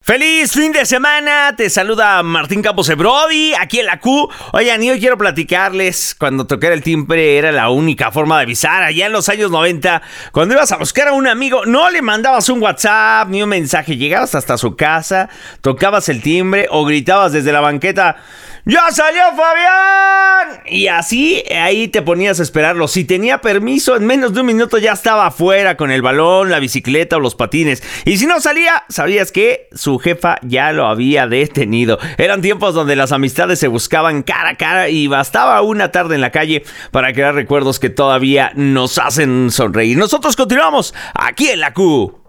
¡Feliz fin de semana! Te saluda Martín Campos Brody, aquí en la Q. Oigan, y hoy quiero platicarles, cuando tocar el timbre era la única forma de avisar. Allá en los años 90, cuando ibas a buscar a un amigo, no le mandabas un WhatsApp ni un mensaje. Llegabas hasta su casa, tocabas el timbre o gritabas desde la banqueta: ¡Ya salió Fabián! Y así, ahí te ponías a esperarlo. Si tenía permiso, en menos de un minuto ya estaba afuera con el balón, la bicicleta o los patines. Y si no salía, sabías que su jefa ya lo había detenido. Eran tiempos donde las amistades se buscaban cara a cara y bastaba una tarde en la calle para crear recuerdos que todavía nos hacen sonreír. Nosotros continuamos aquí en la Q.